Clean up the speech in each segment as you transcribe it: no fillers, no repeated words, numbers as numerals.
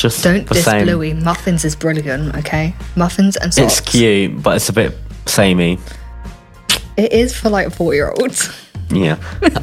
just Don't the diss same. Bluey. Muffins is brilliant, okay? Muffins and socks. It's cute, but it's a bit samey. It is for like 4-year-olds. Yeah.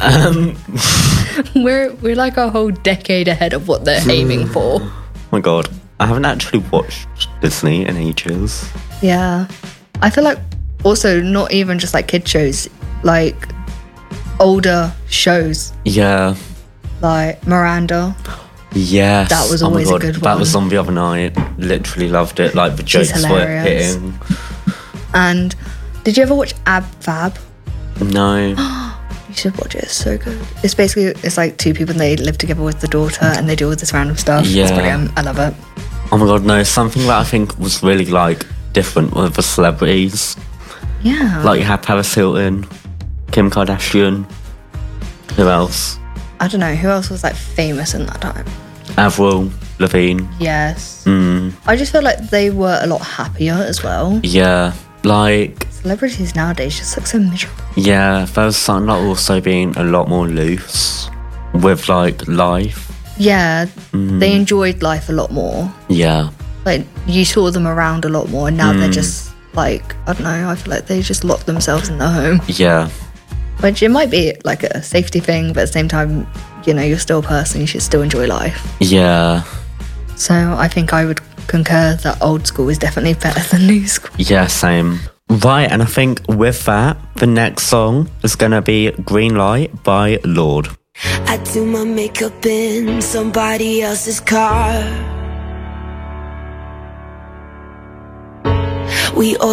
We're like a whole decade ahead of what they're aiming for. Oh my god. I haven't actually watched Disney in ages. Yeah. I feel like also not even just like kid shows, like older shows Yeah. like Miranda. Yes. That was Oh my always a God, good That was one. on the other night. Literally loved it. Like the She's jokes were hilarious. hitting. And did you ever watch Ab Fab? No. You should watch it. It's so good. It's like two people and they live together with the daughter and they do all this random stuff. It's Yeah. brilliant. I love it. Oh my god, no. Something that I think was really like different with the celebrities. Yeah. Like you had Paris Hilton, Kim Kardashian. Who else? I don't know. Who else was like famous in that time? Avril Lavigne. Yes. Mm, I just feel like they were a lot happier as well. yeah. Like, Celebrities nowadays just look so miserable. yeah, there's something like also being a lot more loose with like life. Yeah, they enjoyed life a lot more. Yeah. Like, you saw them around a lot more, and now they're just like, I don't know, I feel like they just lock themselves in their home. Yeah. Which it might be like a safety thing, but at the same time, you know, you're still a person, you should still enjoy life. Yeah. So I think I would concur that old school is definitely better than new school. Yeah, same. Right, and I think with that, the next song is going to be Green Light by Lorde. I do my makeup in somebody else's car. We